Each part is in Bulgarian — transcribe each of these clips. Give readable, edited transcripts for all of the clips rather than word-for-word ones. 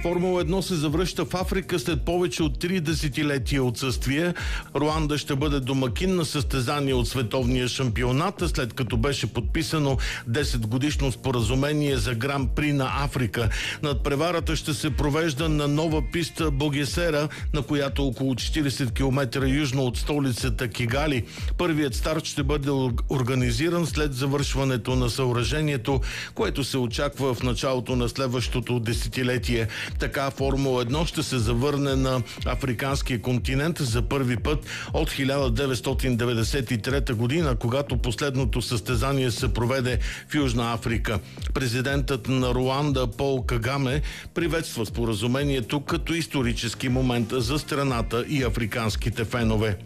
Формула 1 се завръща в Африка след повече от 3 десетилетия отсъствие. Руанда ще бъде домакин на състезание от световния шампионат, след като беше подписано 10-годишно споразумение за Гран-при на Африка. Надпреварата ще се провежда на нова писта Богесера, на която около 40 км южно от столицата Кигали. Първият старт ще бъде организиран след завършването на съоръжението, което се очаква в началото на следващото десетилетие. Така Формула 1 ще се завърне на африканския континент за първи път от 1993 година, когато последното състезание се проведе в Южна Африка. Президентът на Руанда Пол Кагаме приветства споразумението като исторически момент за страната и африканските фенове.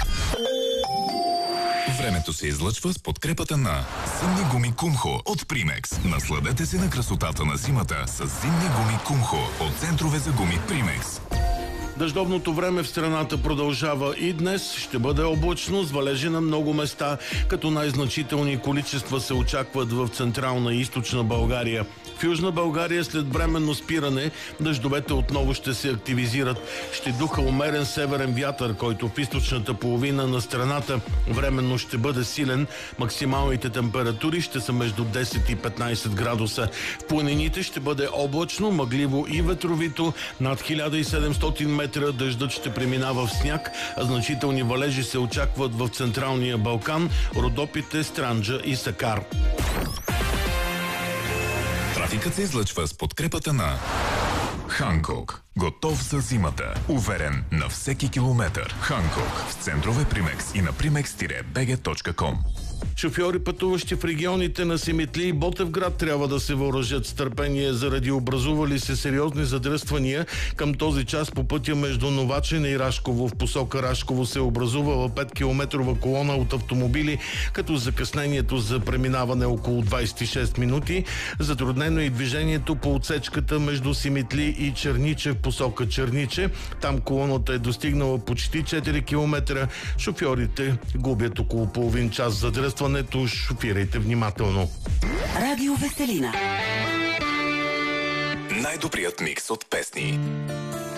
Времето се излъчва с подкрепата на зимни гуми Кумхо от Примекс. Насладете се на красотата на зимата с зимни гуми Кумхо от центрове за гуми Примекс. Дъждовното време в страната продължава и днес. Ще бъде облачно, с валежи на много места, като най-значителни количества се очакват в централна и източна България. В Южна България след временно спиране дъждовете отново ще се активизират. Ще духа умерен северен вятър, който в източната половина на страната временно ще бъде силен. Максималните температури ще са между 10 и 15 градуса. В планините ще бъде облачно, мъгливо и ветровито. Над 1700 метра дъждът ще преминава в сняг, а значителни валежи се очакват в Централния Балкан, Родопите, Странджа и Сакар. Трафикът се излъчва с подкрепата на Ханкок. Готов за зимата. Уверен на всеки километър. Ханкок. В центрове Примекс и на primex-bg.com. Шофьори, пътуващи в регионите на Симитли и Ботевград, трябва да се въоръжат с търпение заради образували се сериозни задръствания. Към този час по пътя между Новачене и Рашково в посока Рашково се образувала 5-километрова колона от автомобили, като закъснението за преминаване около 26 минути. Затруднено и движението по отсечката между Симитли и Черниче в посока Черниче. Там колоната е достигнала почти 4 км. Шофьорите губят около половин час задръстването. Шофирайте внимателно. Радио Веселина. Най-добрият микс от песни.